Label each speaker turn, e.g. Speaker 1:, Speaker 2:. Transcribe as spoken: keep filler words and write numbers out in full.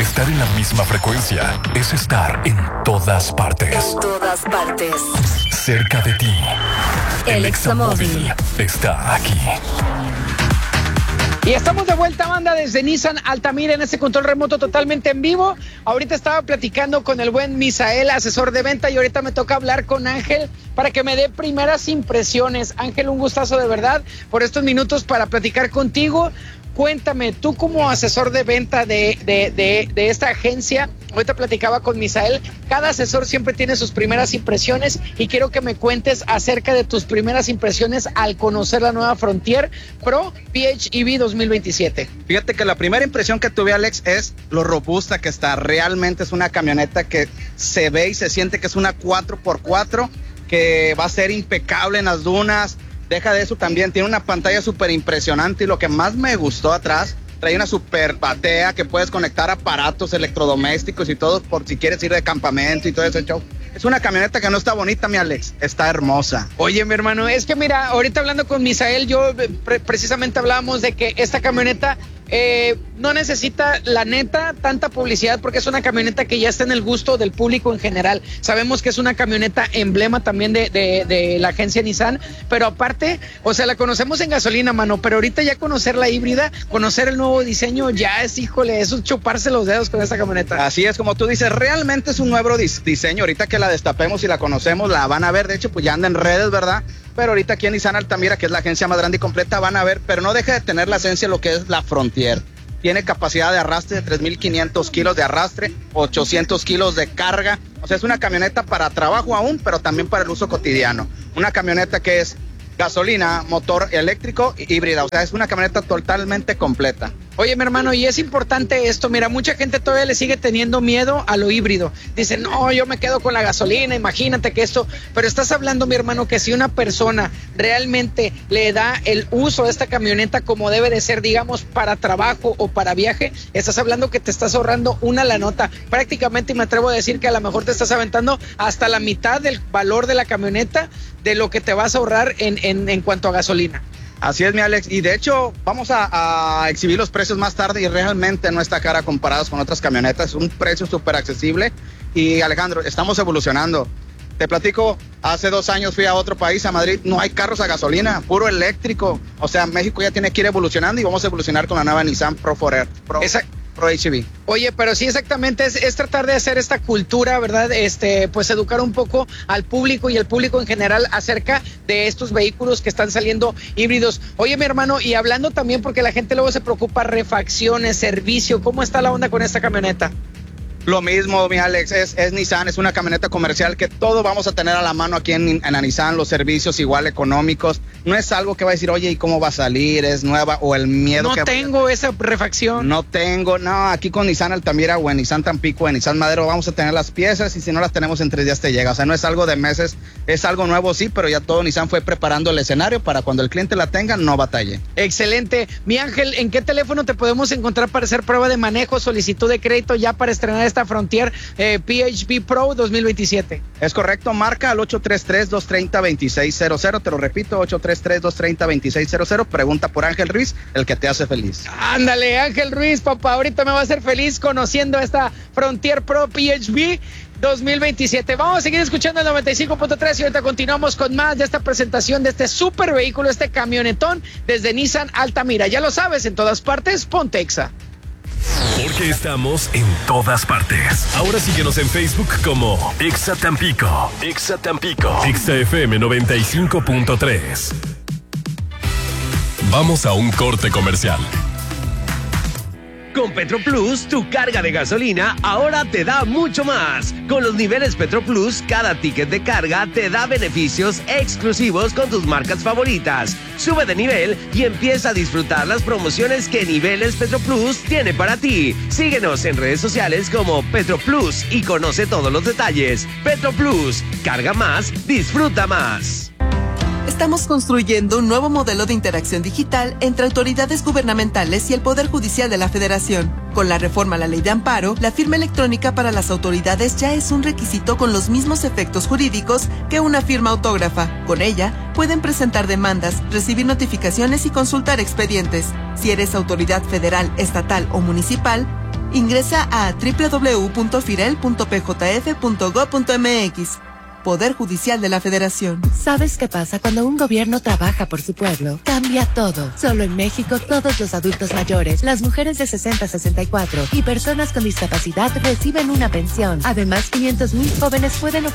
Speaker 1: Estar en la misma frecuencia es estar en todas partes.
Speaker 2: En todas partes.
Speaker 1: Cerca de ti. El Examóvil está aquí.
Speaker 3: Y estamos de vuelta, banda, desde Nissan Altamira en este control remoto totalmente en vivo. Ahorita estaba platicando con el buen Misael, asesor de venta, y ahorita me toca hablar con Ángel para que me dé primeras impresiones. Ángel, un gustazo de verdad por estos minutos para platicar contigo. Cuéntame, tú como asesor de venta de, de, de, de esta agencia, ahorita platicaba con Misael, cada asesor siempre tiene sus primeras impresiones y quiero que me cuentes acerca de tus primeras impresiones al conocer la nueva Frontier Pro P H E V dos mil veintisiete.
Speaker 4: Fíjate que la primera impresión que tuve, Alex, es lo robusta que está. Realmente es una camioneta que se ve y se siente que es una cuatro por cuatro, que va a ser impecable en las dunas. Deja de eso, también tiene una pantalla súper impresionante y lo que más me gustó atrás, trae una super batea que puedes conectar aparatos electrodomésticos y todo por si quieres ir de campamento y todo ese show. Es una camioneta que no está bonita, mi Alex, está hermosa.
Speaker 3: Oye, mi hermano, es que mira, ahorita hablando con Misael, yo pre- precisamente hablábamos de que esta camioneta eh, no necesita, la neta, tanta publicidad porque es una camioneta que ya está en el gusto del público en general. Sabemos que es una camioneta emblema también de, de, de la agencia Nissan, pero aparte, o sea, la conocemos en gasolina, mano, pero ahorita ya conocer la híbrida, conocer el nuevo diseño, ya es, híjole, eso es chuparse los dedos con esta camioneta.
Speaker 4: Así es, como tú dices, realmente es un nuevo dis- diseño. Ahorita que la destapemos y la conocemos, la van a ver, de hecho, pues ya anda en redes, ¿verdad? Pero ahorita aquí en Nissan Altamira, que es la agencia más grande y completa, van a ver, pero no deja de tener la esencia de lo que es la Frontier. Tiene capacidad de arrastre de tres mil quinientos kilos de arrastre, ochocientos kilos de carga. O sea, es una camioneta para trabajo aún, pero también para el uso cotidiano. Una camioneta que es gasolina, motor eléctrico y híbrida. O sea, es una camioneta totalmente completa.
Speaker 3: Oye, mi hermano, y es importante esto, mira, mucha gente todavía le sigue teniendo miedo a lo híbrido. Dicen, no, yo me quedo con la gasolina, imagínate que esto, pero estás hablando, mi hermano, que si una persona realmente le da el uso a esta camioneta como debe de ser, digamos, para trabajo o para viaje, estás hablando que te estás ahorrando una la nota. Prácticamente me atrevo a decir que a lo mejor te estás aventando hasta la mitad del valor de la camioneta de lo que te vas a ahorrar en, en, en cuanto a gasolina.
Speaker 4: Así es, mi Alex, y de hecho vamos a, a exhibir los precios más tarde y realmente no está cara comparados con otras camionetas, es un precio súper accesible. Y Alejandro, estamos evolucionando. Te platico, hace dos años fui a otro país, a Madrid, no hay carros a gasolina, puro eléctrico. O sea, México ya tiene que ir evolucionando y vamos a evolucionar con la nueva Nissan Pro cuatro Pro.
Speaker 3: Esa...
Speaker 4: Pro H E V.
Speaker 3: Oye, pero sí, exactamente, es, es tratar de hacer esta cultura, ¿verdad? Este, pues educar un poco al público y al público en general acerca de estos vehículos que están saliendo híbridos. Oye, mi hermano, y hablando también porque la gente luego se preocupa, refacciones, servicio, ¿cómo está la onda con esta camioneta?
Speaker 4: Lo mismo, mi Alex, es, es Nissan, es una camioneta comercial que todo vamos a tener a la mano aquí en, en Nissan, los servicios igual económicos. No es algo que va a decir, oye, ¿y cómo va a salir? ¿Es nueva? O el miedo
Speaker 3: no
Speaker 4: que...
Speaker 3: No tengo esa refacción.
Speaker 4: No tengo, no, aquí con Nissan Altamira o en Nissan Tampico, en Nissan Madero vamos a tener las piezas y si no las tenemos en tres días te llega. O sea, no es algo de meses, es algo nuevo sí, pero ya todo Nissan fue preparando el escenario para cuando el cliente la tenga, no batalle.
Speaker 3: Excelente. Mi Ángel, ¿en qué teléfono te podemos encontrar para hacer prueba de manejo, solicitud de crédito ya para estrenar esta Frontier eh, P H E V Pro dos mil veintisiete?
Speaker 4: Es correcto, marca al ocho tres tres, dos tres cero, dos seis cero cero, te lo repito, ocho tres tres, dos tres cero, dos seis cero cero, pregunta por Ángel Ruiz, el que te hace feliz.
Speaker 3: Ándale, Ángel Ruiz, papá, ahorita me va a hacer feliz conociendo esta Frontier Pro P H E V dos mil veintisiete. Vamos a seguir escuchando el noventa y cinco punto tres y ahorita continuamos con más de esta presentación de este super vehículo, este camionetón desde Nissan Altamira. Ya lo sabes, en todas partes, ponte Exa.
Speaker 1: Porque estamos en todas partes. Ahora síguenos en Facebook como Exa Tampico. Exa Tampico. Exa F M noventa y cinco punto tres. Vamos a un corte comercial.
Speaker 5: Con Petroplus, tu carga de gasolina ahora te da mucho más. Con los niveles Petroplus, cada ticket de carga te da beneficios exclusivos con tus marcas favoritas. Sube de nivel y empieza a disfrutar las promociones que Niveles Petroplus tiene para ti. Síguenos en redes sociales como Petroplus y conoce todos los detalles. Petroplus, carga más, disfruta más.
Speaker 6: Estamos construyendo un nuevo modelo de interacción digital entre autoridades gubernamentales y el Poder Judicial de la Federación. Con la reforma a la Ley de Amparo, la firma electrónica para las autoridades ya es un requisito con los mismos efectos jurídicos que una firma autógrafa. Con ella, pueden presentar demandas, recibir notificaciones y consultar expedientes. Si eres autoridad federal, estatal o municipal, Ingresa a doble u doble u doble u punto firel punto p j f punto gob punto m x. Poder Judicial de la Federación.
Speaker 2: ¿Sabes qué pasa cuando un gobierno trabaja por su pueblo? Cambia todo. Solo en México, todos los adultos mayores, las mujeres de sesenta a sesenta y cuatro y personas con discapacidad reciben una pensión. Además, quinientos mil jóvenes pueden